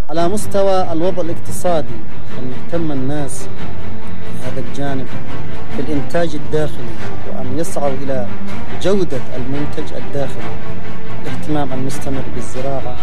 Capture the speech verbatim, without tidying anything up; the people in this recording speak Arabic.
على مستوى الوضع الاقتصادي، أن يهتم الناس في هذا الجانب بالإنتاج الداخلي، وأن يسعوا إلى جودة المنتج الداخلي، الاهتمام المستمر بالزراعة.